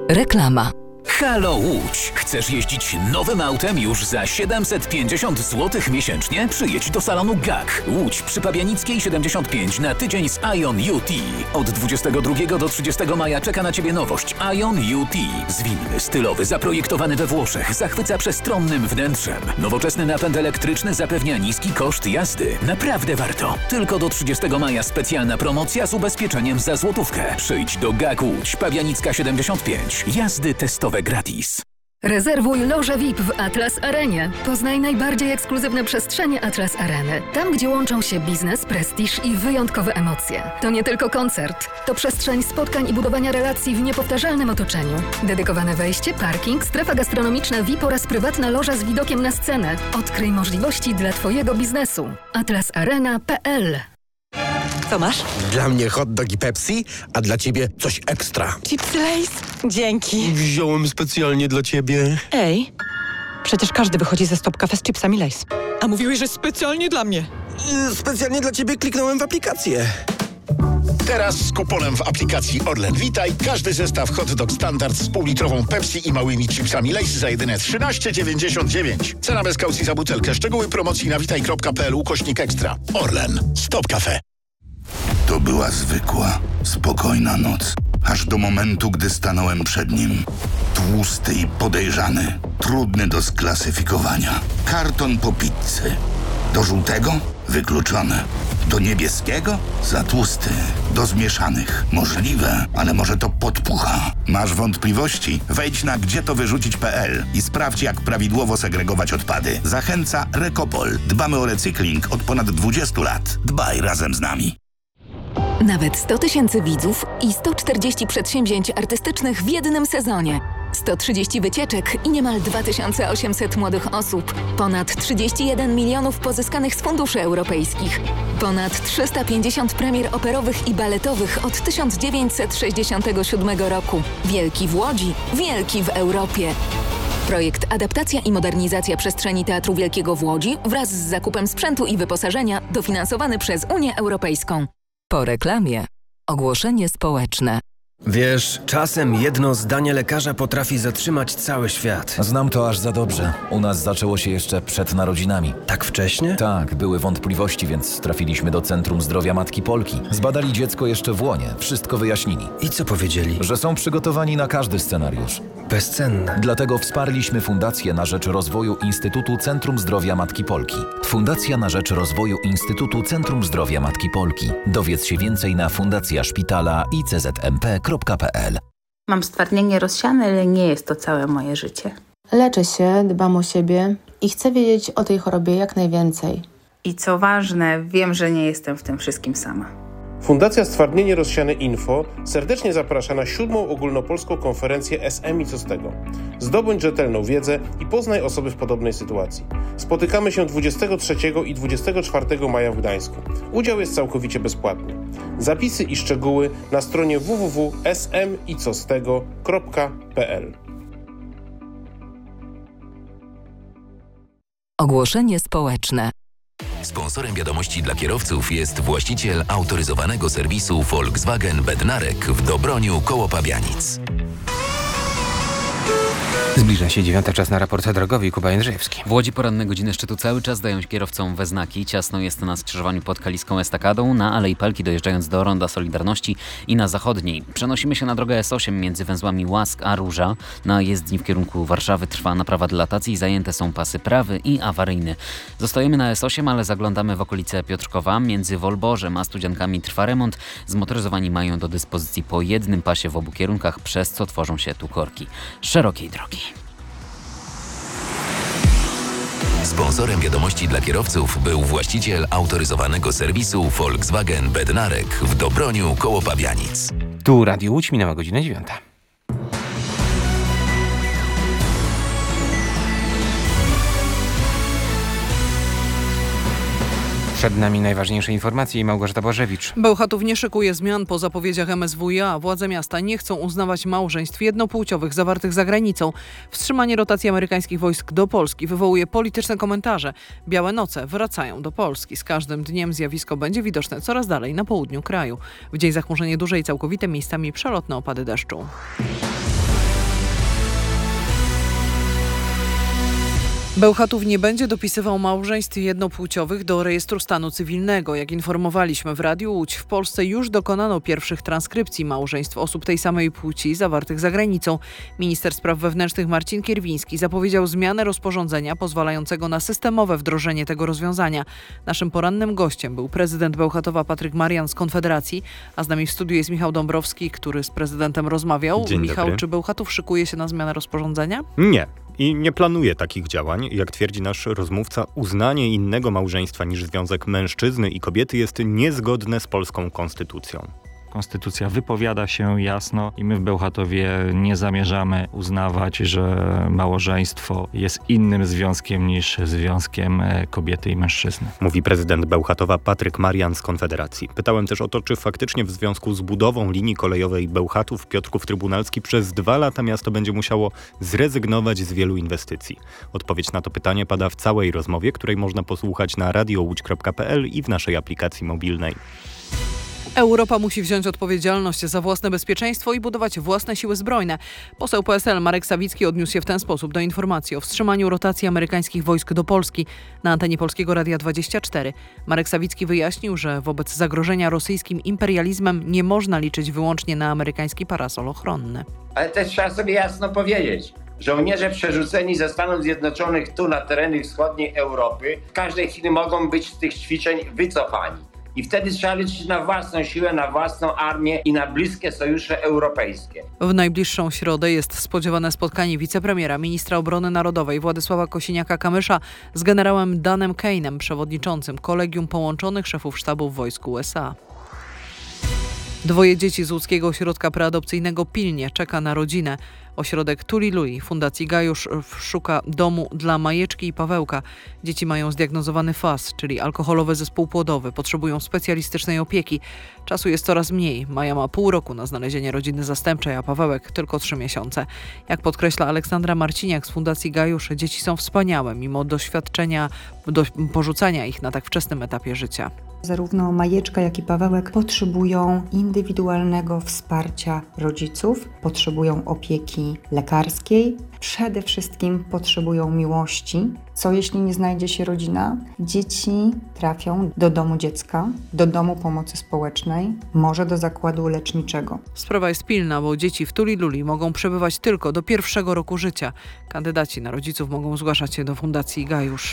Reklama. Halo Łódź! Chcesz jeździć nowym autem już za 750 zł miesięcznie? Przyjedź do salonu GAK. Łódź przy Pabianickiej 75 na tydzień z Ion UT. Od 22 do 30 maja czeka na Ciebie nowość Ion UT. Zwinny, stylowy, zaprojektowany we Włoszech, zachwyca przestronnym wnętrzem. Nowoczesny napęd elektryczny zapewnia niski koszt jazdy. Naprawdę warto. Tylko do 30 maja specjalna promocja z ubezpieczeniem za złotówkę. Przyjdź do GAK Łódź, Pabianicka 75. Jazdy testowe gratis. Rezerwuj loże VIP w Atlas Arenie. Poznaj najbardziej ekskluzywne przestrzenie Atlas Areny. Tam, gdzie łączą się biznes, prestiż i wyjątkowe emocje. To nie tylko koncert. To przestrzeń spotkań i budowania relacji w niepowtarzalnym otoczeniu. Dedykowane wejście, parking, strefa gastronomiczna VIP oraz prywatna loża z widokiem na scenę. Odkryj możliwości dla Twojego biznesu. atlasarena.pl. Co masz? Dla mnie hot dog i Pepsi, a dla ciebie coś ekstra. Chipsy Lay's? Dzięki. Wziąłem specjalnie dla ciebie. Ej, przecież każdy wychodzi ze Stop Cafe z chipsami Lay's. A mówiłeś, że specjalnie dla mnie. Specjalnie dla ciebie kliknąłem w aplikację. Teraz z kuponem w aplikacji Orlen Witaj każdy zestaw hot dog standard z półlitrową Pepsi i małymi chipsami Lay's za jedyne 13,99. Cena bez kaucji za butelkę. Szczegóły promocji na witaj.pl/ekstra. Orlen. Stop Cafe. To była zwykła, spokojna noc. Aż do momentu, gdy stanąłem przed nim. Tłusty i podejrzany. Trudny do sklasyfikowania. Karton po pizzy. Do żółtego? Wykluczone. Do niebieskiego? Za tłusty. Do zmieszanych? Możliwe, ale może to podpucha. Masz wątpliwości? Wejdź na gdzietowyrzucić.pl i sprawdź, jak prawidłowo segregować odpady. Zachęca Recopol. Dbamy o recykling od ponad 20 lat. Dbaj razem z nami. Nawet 100 000 widzów i 140 przedsięwzięć artystycznych w jednym sezonie. 130 wycieczek i niemal 2800 młodych osób. Ponad 31 milionów pozyskanych z funduszy europejskich. Ponad 350 premier operowych i baletowych od 1967 roku. Wielki w Łodzi, wielki w Europie. Projekt Adaptacja i modernizacja przestrzeni Teatru Wielkiego w Łodzi wraz z zakupem sprzętu i wyposażenia dofinansowany przez Unię Europejską. Po reklamie. Ogłoszenie społeczne. Wiesz, czasem jedno zdanie lekarza potrafi zatrzymać cały świat. Znam to aż za dobrze. U nas zaczęło się jeszcze przed narodzinami. Tak wcześnie? Tak, były wątpliwości, więc trafiliśmy do Centrum Zdrowia Matki Polki. Zbadali dziecko jeszcze w łonie, wszystko wyjaśnili. I co powiedzieli? Że są przygotowani na każdy scenariusz. Bezcenne. Dlatego wsparliśmy Fundację na rzecz rozwoju Instytutu Centrum Zdrowia Matki Polki. Fundacja na rzecz rozwoju Instytutu Centrum Zdrowia Matki Polki. Dowiedz się więcej na fundacjaszpitala.iczmp.pl. Mam stwardnienie rozsiane, ale nie jest to całe moje życie. Leczę się, dbam o siebie i chcę wiedzieć o tej chorobie jak najwięcej. I co ważne, wiem, że nie jestem w tym wszystkim sama. Fundacja Stwardnienie Rozsiane Info serdecznie zaprasza na 7. ogólnopolską konferencję SM i co z tego. Zdobądź rzetelną wiedzę i poznaj osoby w podobnej sytuacji. Spotykamy się 23 i 24 maja w Gdańsku. Udział jest całkowicie bezpłatny. Zapisy i szczegóły na stronie www.smicostego.pl. Ogłoszenie społeczne. Sponsorem wiadomości dla kierowców jest właściciel autoryzowanego serwisu Volkswagen Bednarek w Dobroniu koło Pabianic. Zbliża się 9, czas na raport drogowy. Kuba Jędrzejewski. W Łodzi poranne godziny szczytu cały czas dają kierowcom we znaki. Ciasno jest na skrzyżowaniu pod Kaliską Estakadą, na Alei Pelki dojeżdżając do Ronda Solidarności i na Zachodniej. Przenosimy się na drogę S8 między węzłami Łask a Róża. Na jezdni w kierunku Warszawy trwa naprawa dilatacji, zajęte są pasy prawy i awaryjny. Zostajemy na S8, ale zaglądamy w okolice Piotrkowa. Między Wolborzem a Studziankami trwa remont. Zmotoryzowani mają do dyspozycji po jednym pasie w obu kierunkach, przez co tworzą się tu korki szerokiej drogi. Sponsorem wiadomości dla kierowców był właściciel autoryzowanego serwisu Volkswagen Bednarek w Dobroniu koło Pabianic. Tu Radio Łódź, minęła godzina 9. Przed nami najważniejsze informacje i Małgorzata Bożewicz. Bełchatów nie szykuje zmian po zapowiedziach MSWiA. Władze miasta nie chcą uznawać małżeństw jednopłciowych zawartych za granicą. Wstrzymanie rotacji amerykańskich wojsk do Polski wywołuje polityczne komentarze. Białe noce wracają do Polski. Z każdym dniem zjawisko będzie widoczne coraz dalej na południu kraju. W dzień zachmurzenie duże i całkowite, miejscami przelotne opady deszczu. Bełchatów nie będzie dopisywał małżeństw jednopłciowych do rejestru stanu cywilnego. Jak informowaliśmy w Radiu Łódź, w Polsce już dokonano pierwszych transkrypcji małżeństw osób tej samej płci zawartych za granicą. Minister spraw wewnętrznych Marcin Kierwiński zapowiedział zmianę rozporządzenia pozwalającego na systemowe wdrożenie tego rozwiązania. Naszym porannym gościem był prezydent Bełchatowa Patryk Marian z Konfederacji, a z nami w studiu jest Michał Dąbrowski, który z prezydentem rozmawiał. Dzień Michał, dobry. czy Bełchatów szykuje się na zmianę rozporządzenia? Nie. I nie planuje takich działań. Jak twierdzi nasz rozmówca, uznanie innego małżeństwa niż związek mężczyzny i kobiety jest niezgodne z polską konstytucją. Konstytucja wypowiada się jasno i my w Bełchatowie nie zamierzamy uznawać, że małżeństwo jest innym związkiem niż związkiem kobiety i mężczyzny. Mówi prezydent Bełchatowa Patryk Marian z Konfederacji. Pytałem też o to, czy faktycznie w związku z budową linii kolejowej Bełchatów-Piotrków Trybunalski przez 2 lata miasto będzie musiało zrezygnować z wielu inwestycji. Odpowiedź na to pytanie pada w całej rozmowie, której można posłuchać na radiołódź.pl i w naszej aplikacji mobilnej. Europa musi wziąć odpowiedzialność za własne bezpieczeństwo i budować własne siły zbrojne. Poseł PSL Marek Sawicki odniósł się w ten sposób do informacji o wstrzymaniu rotacji amerykańskich wojsk do Polski na antenie Polskiego Radia 24. Marek Sawicki wyjaśnił, że wobec zagrożenia rosyjskim imperializmem nie można liczyć wyłącznie na amerykański parasol ochronny. Ale też trzeba sobie jasno powiedzieć. Żołnierze przerzuceni ze Stanów Zjednoczonych tu na tereny wschodniej Europy w każdej chwili mogą być z tych ćwiczeń wycofani. I wtedy trzeba liczyć na własną siłę, na własną armię i na bliskie sojusze europejskie. W najbliższą środę jest spodziewane spotkanie wicepremiera, ministra obrony narodowej Władysława Kosiniaka-Kamysza z generałem Danem Kane'em, przewodniczącym Kolegium Połączonych Szefów Sztabów Wojsk USA. 2 dzieci z łódzkiego ośrodka preadopcyjnego pilnie czeka na rodzinę. Ośrodek Tuli-Lui Fundacji Gajusz szuka domu dla Majeczki i Pawełka. Dzieci mają zdiagnozowany FAS, czyli alkoholowy zespół płodowy. Potrzebują specjalistycznej opieki. Czasu jest coraz mniej. Maja ma pół roku na znalezienie rodziny zastępczej, a Pawełek tylko 3 miesiące. Jak podkreśla Aleksandra Marciniak z Fundacji Gajusz, dzieci są wspaniałe, mimo doświadczenia porzucania ich na tak wczesnym etapie życia. Zarówno Majeczka, jak i Pawełek potrzebują indywidualnego wsparcia rodziców, potrzebują opieki lekarskiej, przede wszystkim potrzebują miłości. Co jeśli nie znajdzie się rodzina? Dzieci trafią do domu dziecka, do domu pomocy społecznej, może do zakładu leczniczego. Sprawa jest pilna, bo dzieci w Tuli-Luli mogą przebywać tylko do 1. roku życia. Kandydaci na rodziców mogą zgłaszać się do Fundacji Gajusz.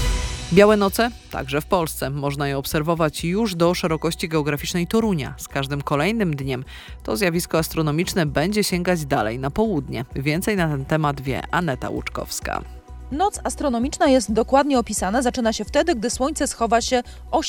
Białe noce? Także w Polsce. Można je obserwować już do szerokości geograficznej Torunia. Z każdym kolejnym dniem to zjawisko astronomiczne będzie sięgać dalej na południe. Więcej na ten temat wie Aneta Łuczkowska. Noc astronomiczna jest dokładnie opisana. Zaczyna się wtedy, gdy Słońce schowa się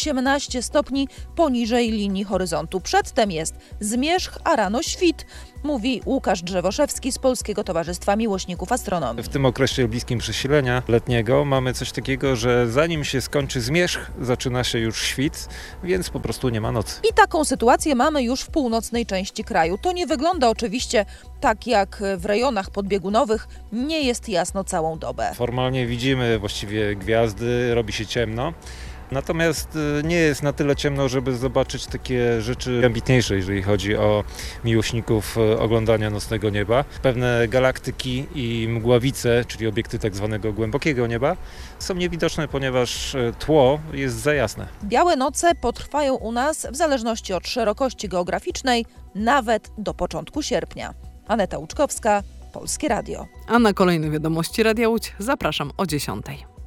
18 stopni poniżej linii horyzontu. Przedtem jest zmierzch, a rano świt, mówi Łukasz Drzewoszewski z Polskiego Towarzystwa Miłośników Astronomii. W tym okresie bliskim przesilenia letniego mamy coś takiego, że zanim się skończy zmierzch, zaczyna się już świt, więc po prostu nie ma nocy. I taką sytuację mamy już w północnej części kraju. To nie wygląda oczywiście tak jak w rejonach podbiegunowych, nie jest jasno całą dobę. Formalnie widzimy właściwie gwiazdy, robi się ciemno. Natomiast nie jest na tyle ciemno, żeby zobaczyć takie rzeczy ambitniejsze, jeżeli chodzi o miłośników oglądania nocnego nieba. Pewne galaktyki i mgławice, czyli obiekty tak zwanego głębokiego nieba, są niewidoczne, ponieważ tło jest za jasne. Białe noce potrwają u nas w zależności od szerokości geograficznej nawet do początku sierpnia. Aneta Łuczkowska, Polskie Radio. A na kolejne wiadomości Radia Łódź zapraszam o 10:00.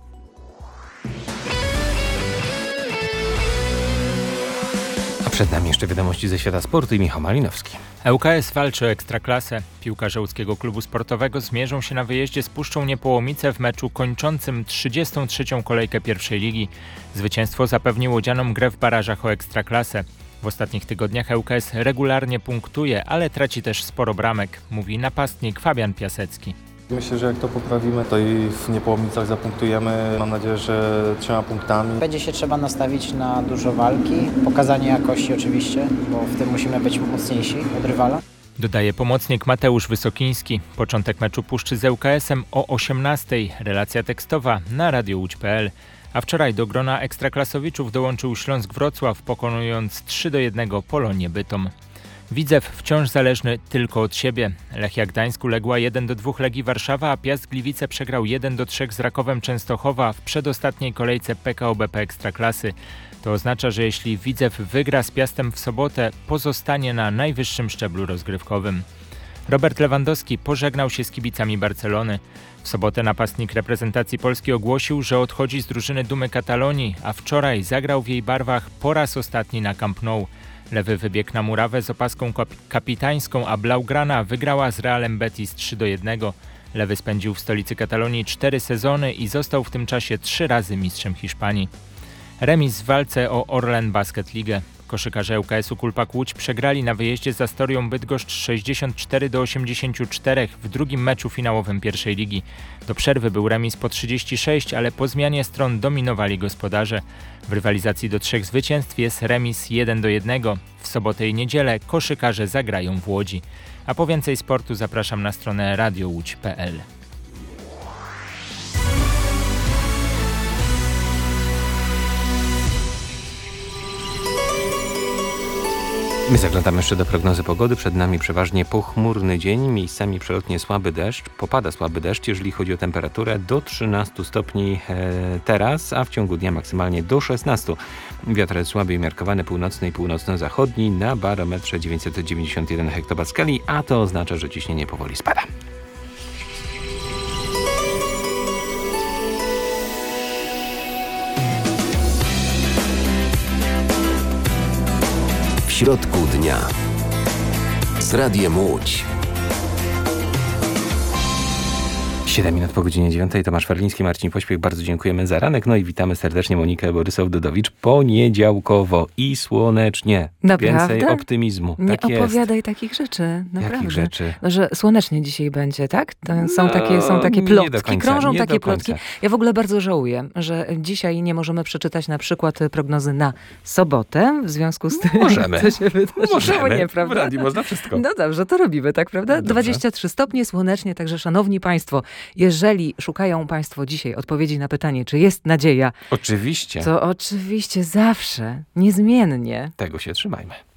A przed nami jeszcze wiadomości ze świata sportu i Michał Malinowski. ŁKS walczy o Ekstraklasę. Piłkarze łódzkiego klubu sportowego zmierzą się na wyjeździe z Puszczą Niepołomice w meczu kończącym 33. kolejkę pierwszej ligi. Zwycięstwo zapewni łodzianom grę w barażach o Ekstraklasę. W ostatnich tygodniach ŁKS regularnie punktuje, ale traci też sporo bramek, mówi napastnik Fabian Piasecki. Myślę, że jak to poprawimy, to i w Niepołomicach zapunktujemy. Mam nadzieję, że 3 punktami. Będzie się trzeba nastawić na dużo walki, pokazanie jakości oczywiście, bo w tym musimy być mocniejsi od rywala. Dodaje pomocnik Mateusz Wysokiński. Początek meczu Puszczy z ŁKS-em o 18:00. Relacja tekstowa na radiołódź.pl. A wczoraj do grona ekstraklasowiczów dołączył Śląsk Wrocław, pokonując 3-1 Polonię Bytom. Widzew wciąż zależny tylko od siebie. Lechia Gdańsk uległa 1-2 Legii Warszawa, a Piast Gliwice przegrał 1-3 z Rakowem Częstochowa w przedostatniej kolejce PKO BP Ekstraklasy. To oznacza, że jeśli Widzew wygra z Piastem w sobotę, pozostanie na najwyższym szczeblu rozgrywkowym. Robert Lewandowski pożegnał się z kibicami Barcelony. W sobotę napastnik reprezentacji Polski ogłosił, że odchodzi z drużyny Dumy Katalonii, a wczoraj zagrał w jej barwach po raz ostatni na Camp Nou. Lewy wybiegł na murawę z opaską kapitańską, a Blaugrana wygrała z Realem Betis 3-1. Lewy spędził w stolicy Katalonii 4 sezony i został w tym czasie 3 razy mistrzem Hiszpanii. Remis w walce o Orlen Basket League. Koszykarze ŁKS-u Kulpak Łódź przegrali na wyjeździe z Astorią Bydgoszcz 64-84 w drugim meczu finałowym pierwszej ligi. Do przerwy był remis po 36, ale po zmianie stron dominowali gospodarze. W rywalizacji do 3 zwycięstw jest remis 1-1. W sobotę i niedzielę koszykarze zagrają w Łodzi. A po więcej sportu zapraszam na stronę radiołódź.pl. My zaglądamy jeszcze do prognozy pogody. Przed nami przeważnie pochmurny dzień, miejscami przelotnie słaby deszcz. Popada słaby deszcz, jeżeli chodzi o temperaturę, do 13 stopni teraz, a w ciągu dnia maksymalnie do 16. Wiatr słaby i umiarkowany północny i północno-zachodni na barometrze 991 hektopaskali, a to oznacza, że ciśnienie powoli spada. W środku dnia z Radiem Łódź. 7 minut po godzinie 9. Tomasz Ferliński, Marcin Pośpiech. Bardzo dziękujemy za ranek. No i witamy serdecznie Monikę Borysow-Dudowicz. Poniedziałkowo i słonecznie. Naprawdę? Więcej optymizmu. Nie tak opowiadaj jest. takich rzeczy. Naprawdę. Jakich rzeczy? No, że słonecznie dzisiaj będzie, tak? Są takie plotki. Nie do końca, krążą nie takie do końca. plotki. Ja w ogóle bardzo żałuję, że dzisiaj nie możemy przeczytać na przykład prognozy na sobotę w związku z tym, Możemy. co się wydarzyło. Możemy. Nie, prawda? W radiu można wszystko. No dobrze, to robimy, tak, prawda? Dobrze. 23 stopnie, słonecznie, także szanowni państwo, jeżeli szukają państwo dzisiaj odpowiedzi na pytanie, czy jest nadzieja, Oczywiście. to oczywiście zawsze, niezmiennie Tego się trzymajmy.